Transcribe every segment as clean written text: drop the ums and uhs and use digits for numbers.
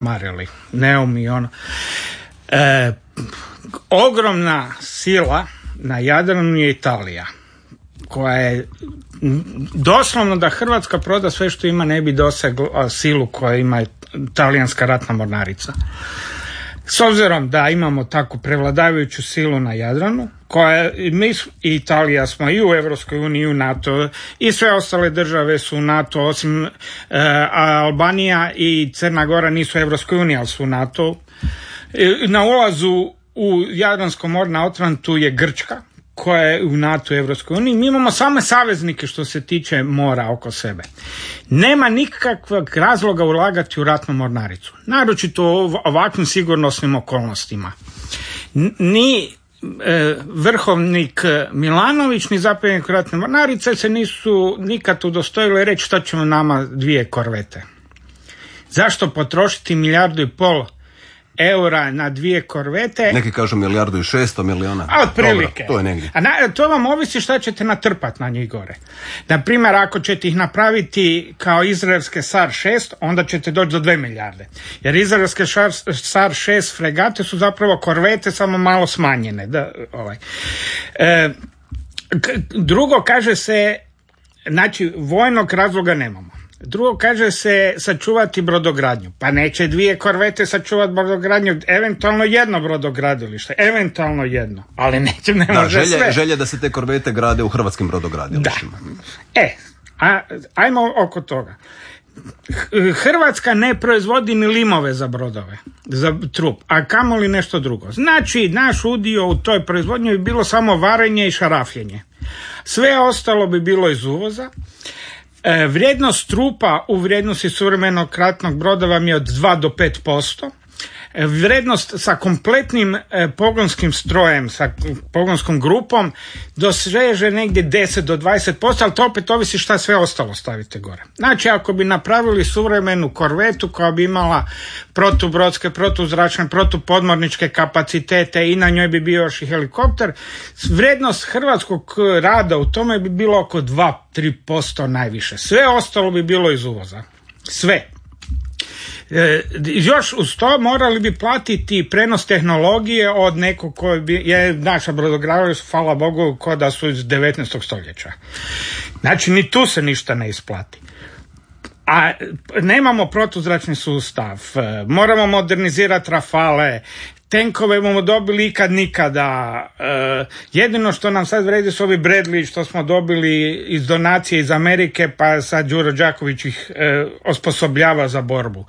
marili, Neum i ono. Ogromna sila na Jadranu je Italija, koja je doslovno da Hrvatska proda sve što ima ne bi dosegla silu koju ima talijanska ratna mornarica. S obzirom da imamo takvu prevladavajuću silu na Jadranu, koja mi i Italija smo i u Europskoj uniji i u NATO i sve ostale države su u NATO, osim Albanija i Crna Gora nisu u Europskoj uniji, ali su u NATO. Na ulazu u Jadransko more na Otrantu je Grčka, koja je u NATO i Evropskoj uniji. Mi imamo same saveznike što se tiče mora oko sebe. Nema nikakvog razloga ulagati u ratnu mornaricu, naročito u ovakvim sigurnosnim okolnostima. Ni vrhovnik Milanović ni zapovjednik ratne mornarice se nisu nikad udostojili reći što ćemo nama 2 korvete. Zašto potrošiti 1,5 milijardu eura na 2 korvete? Neki kažu 1,6 milijardi. A otprilike. Dobro, to je negdje. To vam ovisi šta ćete natrpati na njih gore. Na primjer, ako ćete ih napraviti kao izraelske SAR 6, onda ćete doći do 2 milijarde. Jer izraelske SAR 6 fregate su zapravo korvete, samo malo smanjene. Drugo, kaže se, znači vojnog razloga nemamo. Drugo, kaže se sačuvati brodogradnju. Pa neće 2 korvete sačuvati brodogradnju, eventualno 1 brodogradilište, eventualno 1, ali ne može sve. Želje da se te korvete grade u hrvatskim brodogradilištima. Da. Ajmo oko toga. Hrvatska ne proizvodi ni limove za brodove, za trup, a kamoli nešto drugo. Znači, naš udio u toj proizvodnji bi bilo samo varenje i šarafljenje. Sve ostalo bi bilo iz uvoza. Vrijednost trupa u vrijednosti suvremenog ratnog broda vam je od 2 do 5%. Vrijednost sa kompletnim pogonskim strojem, sa pogonskom grupom doseže negdje 10 do 20%, ali to opet ovisi šta sve ostalo stavite gore. Znači, ako bi napravili suvremenu korvetu koja bi imala protubrodske, protuzračne, protupodmorničke kapacitete i na njoj bi bio još i helikopter, vrijednost hrvatskog rada u tome bi bilo oko 2-3% najviše. Sve ostalo bi bilo iz uvoza. Sve. Još uz to morali bi platiti prenos tehnologije od nekog koji je naša brodogradilišta, hvala Bogu, ko da su iz 19. stoljeća. Znači, ni tu se ništa ne isplati. A nemamo protuzračni sustav, moramo modernizirati Rafale, tenkove bomo dobili ikad nikada. Jedino što nam sad vredi su ovi Bradley što smo dobili iz donacije iz Amerike, pa sad Đuro Đaković ih osposobljava za borbu.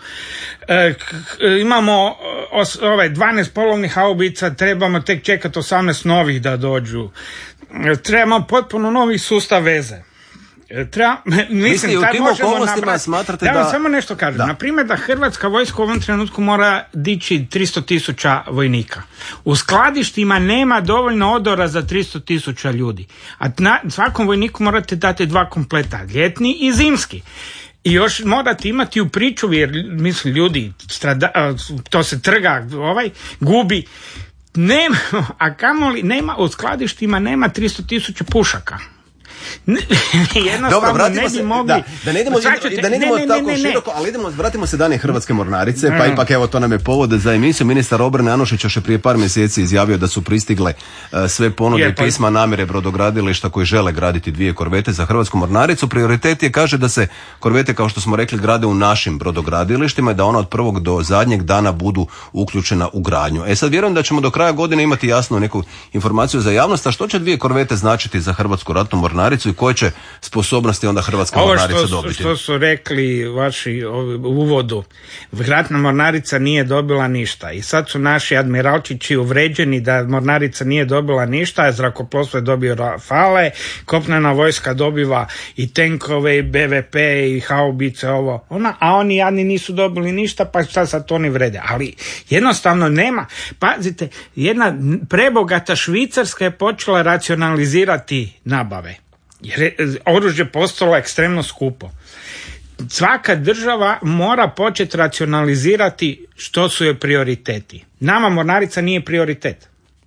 Imamo 12 polovnih haubica, trebamo tek čekati 18 novih da dođu. Trebamo potpuno novi sustav veze. Mislim, u tim okolnostima smatrate da... Da vam samo nešto kažem. Na primjer da Hrvatska vojska u ovom trenutku mora dići 300.000 vojnika. U skladištima nema dovoljno odora za 300.000 ljudi. A svakom vojniku morate dati 2 kompleta, ljetni i zimski. I još morate imati u pričuvi, jer mislim ljudi to se trga, gubi. Nema, a kamoli nema, u skladištima nema 300.000 pušaka. Dobro, vratimo se, da ne idemo tako široko, ali vratimo se dane hrvatske mornarice, pa ipak evo to nam je povod za emisiju. Ministar obrane Anušić još je prije par mjeseci izjavio da su pristigle sve ponude i pisma namjere brodogradilišta koji žele graditi 2 korvete za hrvatsku mornaricu. Prioritet je, kaže, da se korvete, kao što smo rekli, grade u našim brodogradilištima i da ona od prvog do zadnjeg dana budu uključena u gradnju. Sad vjerujem da ćemo do kraja godine imati jasnu neku informaciju za javnost, a što će 2 korvete značiti za hrvatsku ratnu mornaricu i koje će sposobnosti onda hrvatska mornarica dobiti? Ovo što su rekli vaši u uvodu, ratna mornarica nije dobila ništa i sad su naši admiralčići uvređeni da mornarica nije dobila ništa, a zrakoplovstvo je dobio Rafale, kopnena vojska dobiva i tenkove i BVP i haubice, a oni jadni nisu dobili ništa, pa šta sad oni vrede? Ali jednostavno nema. Pazite, jedna prebogata Švicarska je počela racionalizirati nabave. Jer je oružje postalo ekstremno skupo. Svaka država mora početi racionalizirati što su joj prioriteti. Nama mornarica nije prioritet.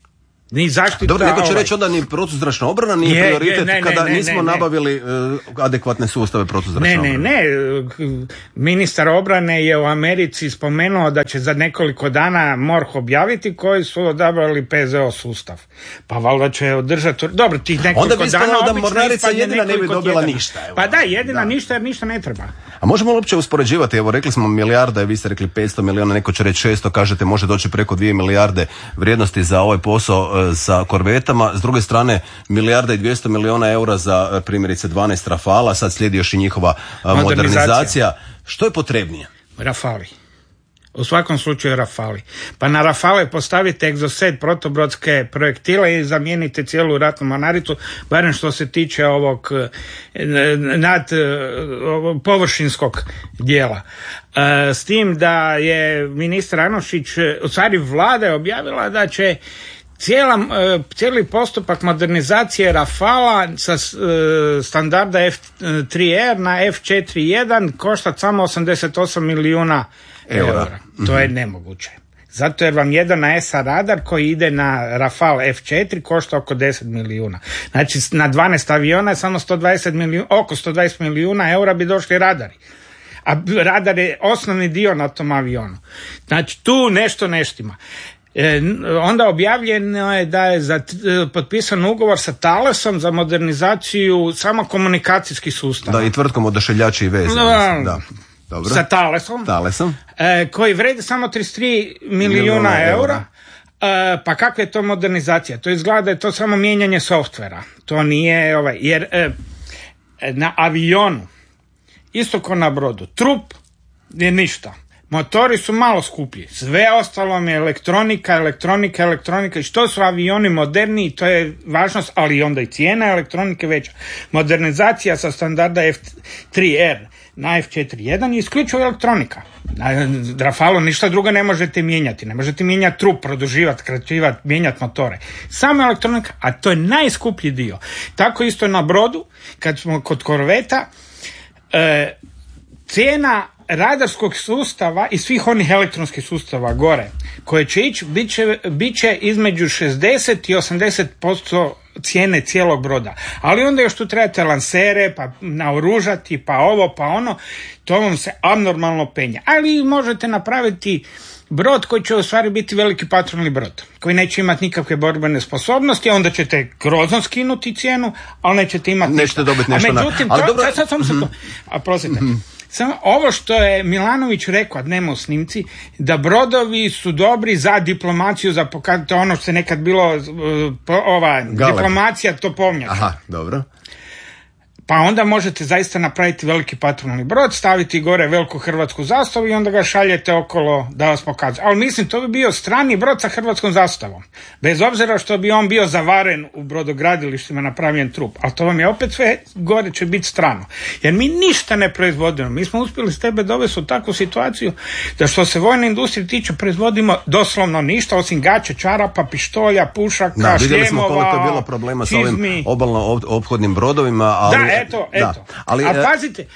Ni zaštita. Dobro, neko će reći onda ni protuzračna obrana nije prioritet kada nismo nabavili adekvatne sustave protuzračne obrane. Ne. Ministar obrane je u Americi spomenuo da će za nekoliko dana MORH objaviti koji su odabrali PZO sustav. Pa valjda će održati... Dobro, tih nekoliko dana... Onda bi da mornarica jedina ne bi dobila ništa. Evo. Pa da, jedina ništa jer ništa ne treba. A možemo li uopće uspoređivati? Evo, rekli smo milijarda, vi ste rekli 500 milijuna, neko će reći 600, kažete može doći preko 2 milijarde vrijednosti za ovaj posao sa korvetama. S druge strane, milijarda i 200 milijuna eura za primjerice 12 Rafala, sad slijedi još i njihova modernizacija. Što je potrebnije? Rafali. U svakom slučaju Rafali. Pa na Rafale postavite egzoset protubrodske projektile i zamijenite cijelu ratnu mornaricu, barem što se tiče ovog površinskog dijela. S tim da je ministar Anušić, u stvari vlada je objavila da će cijeli postupak modernizacije Rafala sa standarda F3R na F4.1 košta samo 88 milijuna eura. To je nemoguće. Zato jer vam jedan AESA radar koji ide na Rafale F4 košta oko 10 milijuna. Znači na 12 aviona je samo oko 120 milijuna eura bi došli radari. A radar je osnovni dio na tom avionu. Znači tu nešto neštima. Onda objavljeno je da je potpisan ugovor sa Thalesom za modernizaciju samo komunikacijskih sustava. Da, i tvrtkom Odašiljači i veze. Da. Dobro. Sa Thalesom. Koji vredi samo 33 milijuna eura. Pa kakva je to modernizacija? To izgleda da je to samo mijenjanje softvera. To nije jer na avionu isto kao na brodu trup je ništa. Motori su malo skuplji. Sve ostalo je elektronika. I što su avioni moderniji, to je važnost, ali onda i cijena elektronike veća. Modernizacija sa standarda F3R na F4.1 je isključivo elektronika. Na Rafalu ništa drugo ne možete mijenjati. Ne možete mijenjati trup, produživati, kraćivati, mijenjati motore. Samo elektronika, a to je najskuplji dio. Tako isto na brodu, kad smo kod korveta, cijena radarskog sustava i svih onih elektronskih sustava gore koje će ići, bit će između 60 i 80% cijene cijelog broda. Ali onda još tu trebate lansere, pa naoružati, pa ovo, pa ono, to vam se abnormalno penja. Ali možete napraviti brod koji će u stvari biti veliki patrolni brod, koji neće imati nikakve borbene sposobnosti, onda ćete grozno skinuti cijenu, ali nećete imati ništa. Dobiti nešto. Međutim, samo ovo što je Milanović rekao, a nema u snimci, da brodovi su dobri za diplomaciju, za pokazati ono što je nekad bilo diplomacija topovnjaka. Aha, dobro. Pa onda možete zaista napraviti veliki patrolni brod, staviti gore veliku hrvatsku zastavu i onda ga šaljete okolo da vas pokazuje. Ali mislim, to bi bio strani brod sa hrvatskom zastavom. Bez obzira što bi on bio zavaren u brodogradilištima, napravljen trup. Ali to vam je opet sve gore će biti strano. Jer mi ništa ne proizvodimo. Mi smo uspjeli s tebe dovesti u takvu situaciju da što se vojne industrije tiče proizvodimo doslovno ništa osim gaća, čarapa, pištolja, pušaka, šljemova, vidjeli smo koliko je bilo problema sa ovim obalno-ophodnim brodovima, ali... Eto. A pazite,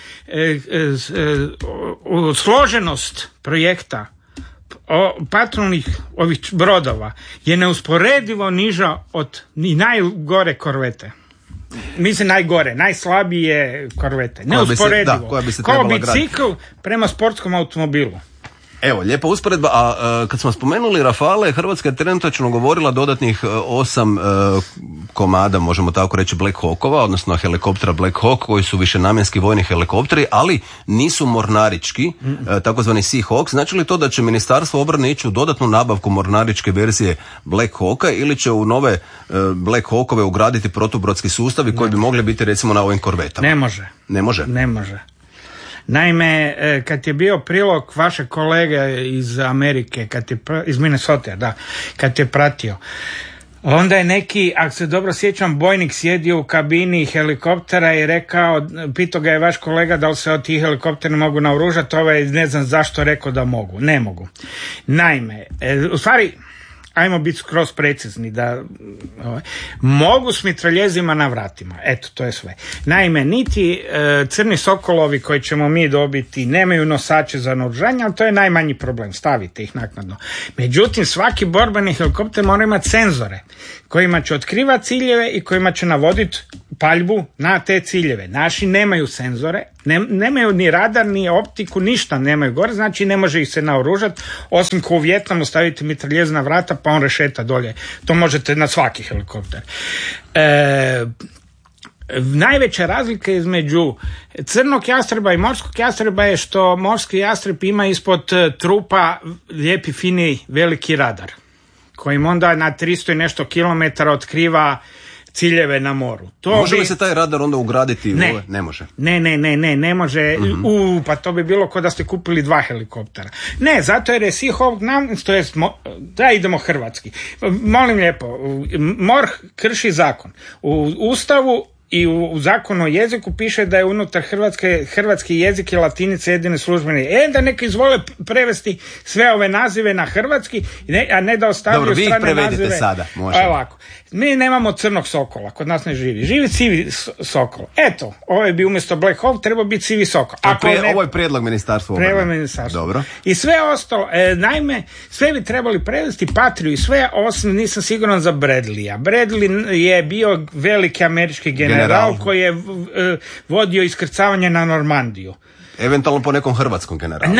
složenost projekta patrolnih ovih brodova je neusporedivo niža od ni najgore korvete. Mislim najslabije korvete. Neusporedivo. Kao bicikl prema sportskom automobilu. Evo, lijepa usporedba, a kad smo spomenuli Rafale, Hrvatska je trenutačno govorila dodatnih 8 komada, možemo tako reći, Black Hawkova, odnosno helikoptera Black Hawk, koji su višenamjenski vojni helikopteri, ali nisu mornarički, takozvani Sea Hawk. Znači li to da će Ministarstvo obrane ići u dodatnu nabavku mornaričke verzije Black Hawka ili će u nove Black Hawkove ugraditi protubrodski sustavi koji bi mogli biti recimo na ovim korvetama? Ne može. Naime, kad je bio prilog vaše kolege iz Amerike, iz Minnesota, kad je pratio, onda je neki, ako se dobro sjećam, bojnik sjedio u kabini helikoptera i rekao, pitao ga je vaš kolega da li se od tih helikoptera mogu naoružati, ovaj ne znam zašto rekao da mogu. Ne mogu. Naime, u stvari, ajmo biti skroz precizni, da mogu s mitraljezima na vratima. Eto, to je sve. Naime, niti crni sokolovi koji ćemo mi dobiti nemaju nosače za naoružanje, ali to je najmanji problem, stavite ih naknadno. Međutim, svaki borbeni helikopter mora imati senzore kojima će otkrivati ciljeve i kojima će navoditi paljbu na te ciljeve. Naši nemaju senzore, nemaju ni radar, ni optiku, ništa nemaju gore, znači ne može ih se naoružati, osim ko u Vjetnamu stavite mitraljez na vrata pa on rešeta dolje. To možete na svaki helikopter. Najveća razlika između crnog jastreba i morskog jastreba je što morski jastreb ima ispod trupa lijepi fini veliki radar kojim onda na 300 i nešto kilometara otkriva ciljeve na moru. Može li se taj radar onda ugraditi? Ne može. Ne može. Pa to bi bilo kao da ste kupili 2 helikoptera. Ne, zato jer je Seahawk da idemo hrvatski. Molim lijepo, MORH krši zakon. U Ustavu i u zakonu o jeziku piše da je unutar hrvatski jezik i latinica jedine službene. Da neki izvole prevesti sve ove nazive na hrvatski, a ne da ostavljaju strane nazive. Dobro, vi ih prevedite sada. Može. Ovako. Mi nemamo crnog sokola, kod nas ne živi. Živi sivi sokol. Eto, ovaj bi umjesto Black Hawk trebao biti sivi sokol. Ovo je prijedlog ministarstva obrane. Dobro. I sve ostalo, naime, sve bi trebali prevesti Patriju i sve, osim nisam siguran za Bradleya. Bradley je bio veliki američki general koji je vodio iskrcavanje na Normandiju. Eventualno po nekom hrvatskom generalu.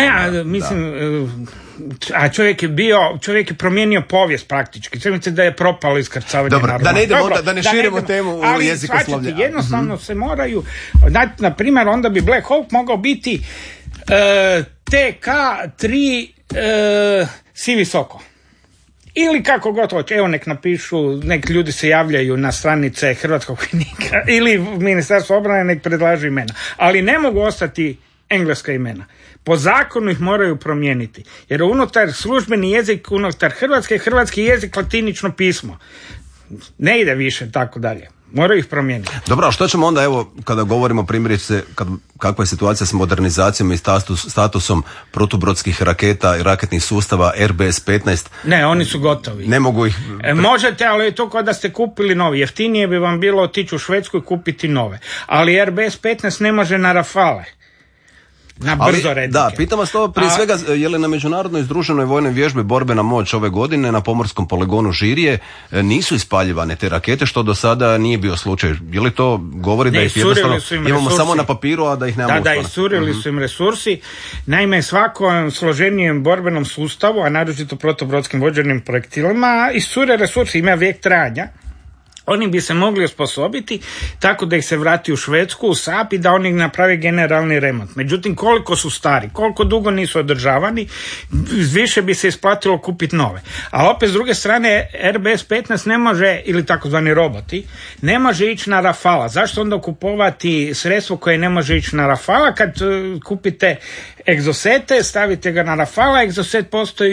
A čovjek je promijenio povijest praktički. Sve da je propalo iskrcavanje. Dobro, da ne širimo temu u jezikoslovlja. Jednostavno se moraju, na primjer, onda bi Black Hawk mogao biti TK-3 sivi soko. Ili kako god hoće, evo nek napišu, nek ljudi se javljaju na stranice Hrvatskog vojnika ili Ministarstvo obrane nek predlažu imena. Ali ne mogu ostati engleska imena. Po zakonu ih moraju promijeniti. Jer unutar službeni jezik, unutar hrvatski jezik, latinično pismo. Ne ide više tako dalje. Moraju ih promijeniti. Dobro, a što ćemo onda, evo, kada govorimo primjerice, kakva je situacija s modernizacijom i statusom protubrodskih raketa i raketnih sustava RBS-15? Ne, oni su gotovi. Ne mogu ih... Možete, ali je to kao da ste kupili novi. Jeftinije bi vam bilo otići u Švedsku i kupiti nove. Ali RBS-15 ne može na Rafale. Na brzo redike. Da, pitam vas to prije svega, je li na međunarodnoj združenoj vojnoj vježbi Borbena moć ove godine na pomorskom poligonu Žirije nisu ispaljivane te rakete, što do sada nije bio slučaj? Je li to govori da ih jednostavno imamo samo na papiru, a da ih nemamo? Da, iscurili su im resursi. Naime, svakom složenijem borbenom sustavu, a naročito protubrodskim vođenim projektilima, iscure resursi, ima vijek trajanja. Oni bi se mogli osposobiti tako da ih se vrati u Švedsku, u SAP i da oni naprave generalni remont. Međutim, koliko su stari, koliko dugo nisu održavani, više bi se isplatilo kupiti nove. A opet s druge strane, RBS-15 ne može, ili takozvani roboti, ne može ići na Rafala. Zašto onda kupovati sredstvo koje ne može ići na Rafala? Kad kupite egzosete, stavite ga na Rafala, egzoset postoji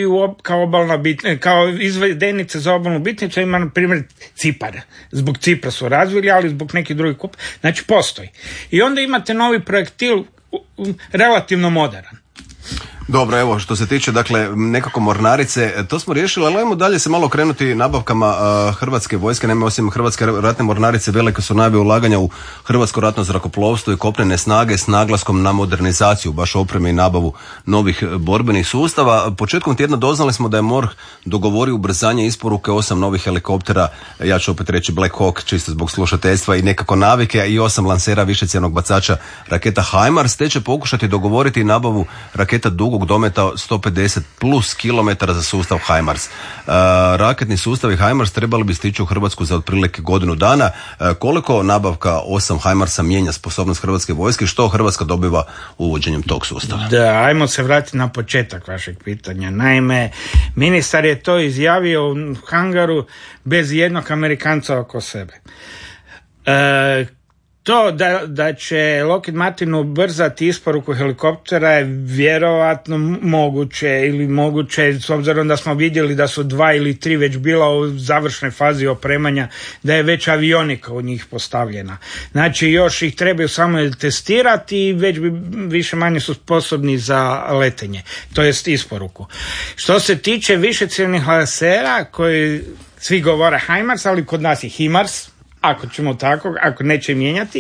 kao izvedenice za obalnu bitnicu, ima na primjer Cipar. Zbog Cipra su razvili, ali zbog nekih drugih kupa. Znači postoji. I onda imate novi projektil relativno moderan. Dobro, evo, što se tiče, dakle, nekako mornarice, to smo riješili, ali ajmo dalje se malo krenuti nabavkama hrvatske vojske. Naime, osim hrvatske ratne mornarice, velike su najave ulaganja u hrvatsko ratno zrakoplovstvo i kopnene snage s naglaskom na modernizaciju, baš opreme i nabavu novih borbenih sustava. Početkom tjedna doznali smo da je MORH dogovorio ubrzanje isporuke 8 novih helikoptera, ja ću opet reći Black Hawk, čisto zbog slušateljstva i nekako navike, i 8 lansera višecjenog bacača raketa HIMARS, te će pokušati dogovoriti nabavu raketa dugog dometa 150 plus kilometara za sustav HIMARS. Raketni sustavi HIMARS trebali bi stići u Hrvatsku za otprilike godinu dana. Koliko nabavka 8 HIMARS-a mijenja sposobnost hrvatske vojske? Što Hrvatska dobiva uvođenjem tog sustava? Da, ajmo se vratiti na početak vašeg pitanja. Naime, ministar je to izjavio u hangaru bez jednog Amerikanca oko sebe. To da će Lockheed Martin ubrzati isporuku helikoptera je vjerovatno moguće s obzirom da smo vidjeli da su 2 ili 3 već bila u završnoj fazi opremanja, da je već avionika u njih postavljena. Znači još ih trebaju samo testirati i već bi više manje su sposobni za letenje, to jest isporuku. Što se tiče višecjevnih lansera koji svi govore HIMARS, ali kod nas je HIMARS, ako ćemo tako, ako neće mijenjati,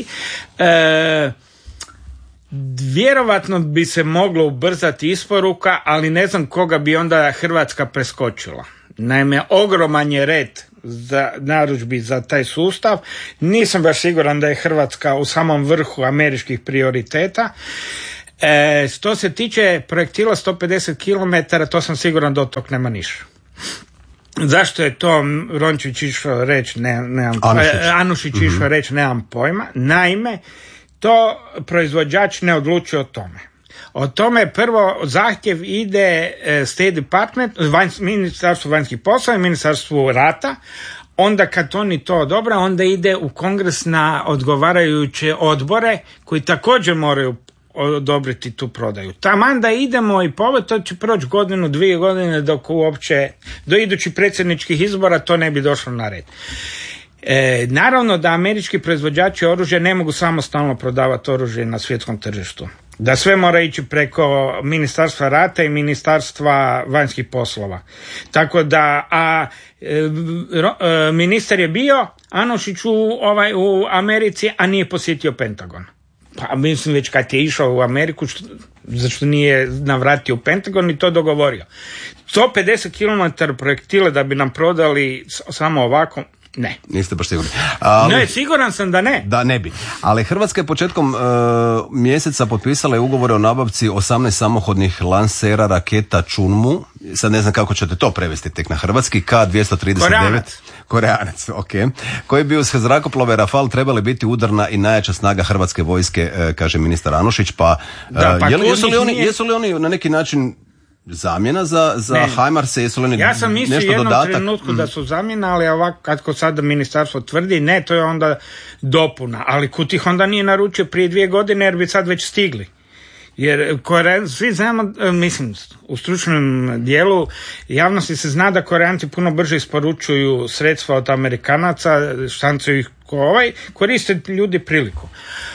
vjerovatno bi se moglo ubrzati isporuka, ali ne znam koga bi onda Hrvatska preskočila. Naime, ogroman je red za narudžbi za taj sustav. Nisam baš siguran da je Hrvatska u samom vrhu američkih prioriteta. Što se tiče projektila 150 km, to sam siguran da od tog nema ništa. Zašto je to Rončević išao reći, Anušić išao reći, nemam pojma. Naime, to proizvođač ne odlučuje o tome. O tome prvo zahtjev ide State Department, Ministarstvo vanjskih poslova i Ministarstvo rata. Onda kad oni to odobra, onda ide u Kongres na odgovarajuće odbore koji također moraju odobriti tu prodaju. Taman da idemo i to će proći 1-2 godine dok uopće do idućih predsjedničkih izbora to ne bi došlo na red. Naravno da američki proizvođači oružja ne mogu samostalno prodavati oružje na svjetskom tržištu. Da sve mora ići preko Ministarstva rata i Ministarstva vanjskih poslova. Tako da, ministar je bio Anušić u Americi, a nije posjetio Pentagon. Pa mislim već kad je išao u Ameriku, zašto nije navratio u Pentagon i to dogovorio. 150 km projektile da bi nam prodali samo ovako, ne. Niste baš sigurni. Ne, siguran sam da ne. Da ne bi. Ali Hrvatska je početkom mjeseca potpisala ugovore o nabavci 18 samohodnih lansera raketa Chunmu. Sad ne znam kako ćete to prevesti tek na hrvatski. K-239. Koreanac, ok. Koji bi uz zrakoplove Rafale trebali biti udarna i najjača snaga hrvatske vojske, kaže ministar Anušić. Pa jesu li oni na neki način zamjena za HIMARS-e, jesu li ja sam mislio nešto jednom dodatak? Trenutku da su zamjena, ali ovako kako sada ministarstvo tvrdi, ne, to je onda dopuna. Ali kud ih onda nije naručio prije 2 godine jer bi sad već stigli. Jer svi znamo, mislim, u stručnom dijelu javnosti se zna da Koreanci puno brže isporučuju sredstva od Amerikanaca, štancuju ih koriste ljudi priliku.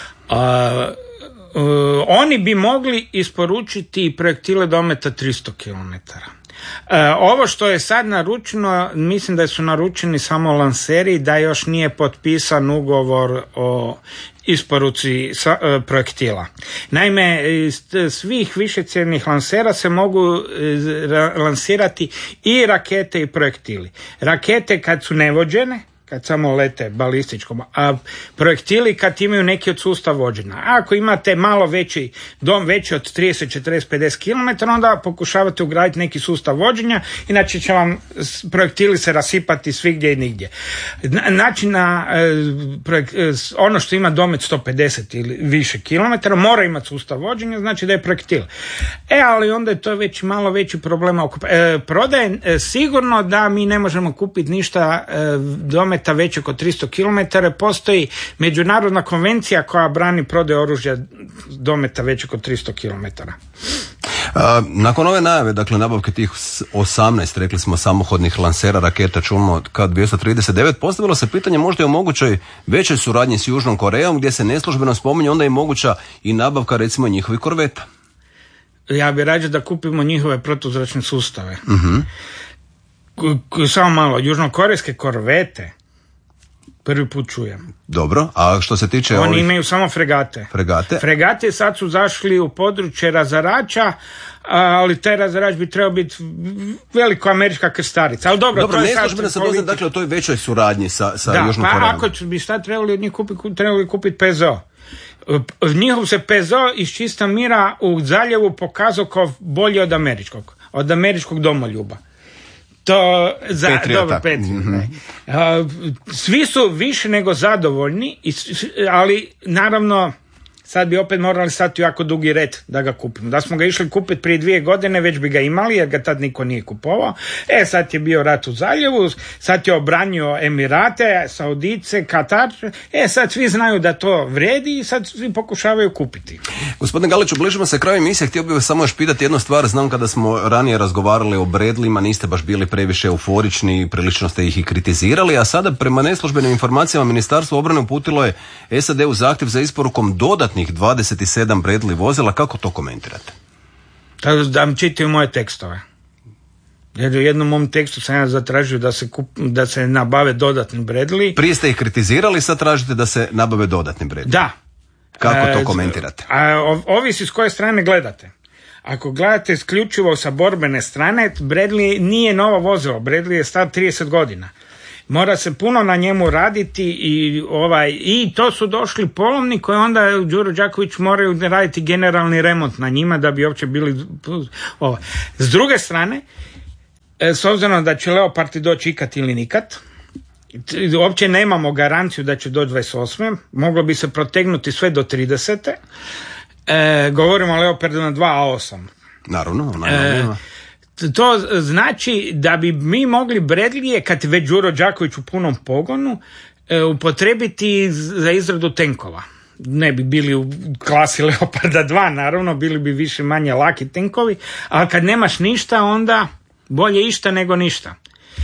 Oni bi mogli isporučiti projektile dometa 300 km. Ovo što je sad naručeno, mislim da su naručeni samo lanseri, da još nije potpisan ugovor o isporuci projektila. Naime, svih višecjevnih lansera se mogu lansirati i rakete i projektili. Rakete kad su nevođene, kad samo lete balističkom, a projektili kad imaju neki od sustav vođenja. Ako imate malo veći dom, veći od 30, 40, 50 km, onda pokušavate ugraditi neki sustav vođenja, inače će vam projektili se rasipati svigdje i nigdje. Znači, ono što ima domet 150 ili više kilometara, mora imati sustav vođenja, znači da je projektil. Ali onda je to već malo veći problem oko prodaje. Sigurno da mi ne možemo kupiti ništa dometa veće od 300 km, postoji međunarodna konvencija koja brani prodaju oružja dometa veće od 300 km. Nakon ove najave, dakle nabavke tih 18, rekli smo, samohodnih lansera raketa Chunmu K-239, postavilo se pitanje možda je o mogućoj većoj suradnji s Južnom Korejom, gdje se neslužbeno spominje onda i moguća i nabavka recimo njihovih korveta. Ja bih rađe da kupimo njihove protuzračne sustave. Samo malo, južnokorejske korvete prvi put čujem. Dobro, a što se tiče Oni imaju samo fregate. Fregate sad su zašli u područje razarača, ali taj razarač bi trebao biti veliko američka krstarica. Ali dobro, to je neslužbeno se doznam, dakle o toj većoj suradnji sa Južnom Korejom. Ako bi šta trebali od njih trebali kupiti PZO. Njihov se PZO iz čista mira u zaljevu pokazao kao bolji od američkog domoljuba. To svi su više nego zadovoljni, ali naravno sad bi opet morali stati u jako dugi red da ga kupimo. Da smo ga išli kupiti prije 2 godine, već bi ga imali, jer ga tad niko nije kupovao. Sad je bio rat u zaljevu, sad je obranio Emirate, Saudice, Katar. Sad svi znaju da to vredi i sad svi pokušavaju kupiti. Gospodine Galiću, bližimo se kraju emisije, htio bih vas samo još pitati jednu stvar. Znam kada smo ranije razgovarali o Bradleyima, niste baš bili previše euforični, prilično ste ih i kritizirali, a sada prema neslužbenim informacijama Ministarstvo obrane uputilo je SAD-u zahtjev za isporukom dodatnih 27 Bradley vozila. Kako to komentirate? Da vam čitaju moje tekstove. Jer u jednom mom tekstu sam ja zatražio da se nabave dodatni Bradley. Prije ste ih kritizirali, sad tražite da se nabave dodatni Bradley. Da. Kako to komentirate? Ovisi s koje strane gledate. Ako gledate isključivo sa borbene strane, Bradley nije novo vozilo. Bradley je star 30 godina. Mora se puno na njemu raditi i to su došli polovni koji onda Đuro Đaković moraju raditi generalni remont na njima da bi uopće bili S druge strane, s obzirom da će Leopardi doći ikad ili nikad, uopće nemamo garanciju da će doći 28. Moglo bi se protegnuti sve do 30. Govorimo o Leopardima 2A8. Naravno, to znači da bi mi mogli Bradleyje, kad već Đuro Đaković u punom pogonu, upotrebiti za izradu tenkova. Ne bi bili u klasi Leoparda 2, naravno, bili bi više manje laki tenkovi, ali kad nemaš ništa, onda bolje išta nego ništa.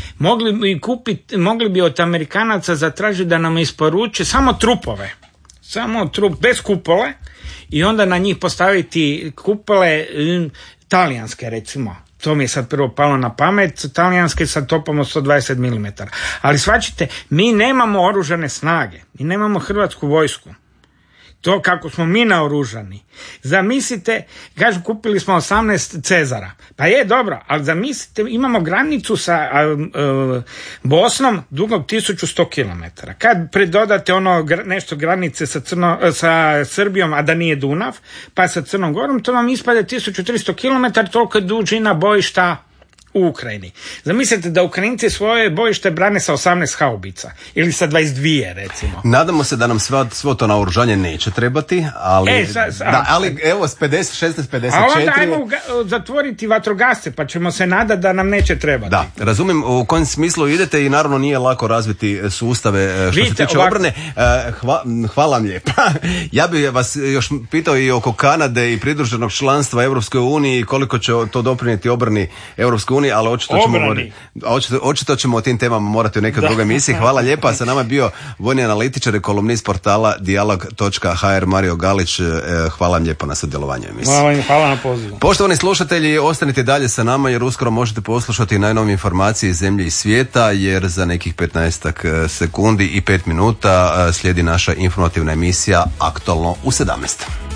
Mogli bi od Amerikanaca zatražiti da nam isporuče samo trupove, bez kupole, i onda na njih postaviti kupole talijanske, recimo. To mi je sad prvo palo na pamet, talijanske sa topom od 120 mm. Ali shvaćate, mi nemamo oružane snage, mi nemamo hrvatsku vojsku. To kako smo mi naoružani. Zamislite, kažu kupili smo 18 Cezara. Pa je dobro, ali zamislite, imamo granicu sa Bosnom dugog 1100 km. Kad pridodate nešto granice sa Srbijom, a da nije Dunav, pa sa Crnom Gorom, to vam ispade 1300 km, toliko je dužina bojišta u Ukrajini. Zamislite da Ukrajinci svoje bojište brane sa 18 haubica ili sa 22, recimo. Nadamo se da nam svo to naoružanje neće trebati, ali ali evo s 16-54. A onda ajmo zatvoriti vatrogasce, pa ćemo se nadati da nam neće trebati. Da, razumijem u kojem smislu idete i naravno nije lako razviti sustave što se tiče obrane. Hvala vam lijepa. Ja bih vas još pitao i oko Kanade i pridruženog članstva Europskoj uniji, koliko će to doprinijeti obrani Europske unije, ali očito ćemo o tim temama morati u nekoj drugoj emisiji. Hvala lijepa. Sa nama je bio vojni analitičar i kolumnist portala dijalog.hr Mario Galić. Hvala vam lijepo na sudjelovanju emisiji. Hvala na pozivu. Poštovani slušatelji, ostanite dalje sa nama jer uskoro možete poslušati najnovije informacije iz zemlje i svijeta, jer za nekih 15 sekundi i 5 minuta slijedi naša informativna emisija Aktualno u 17.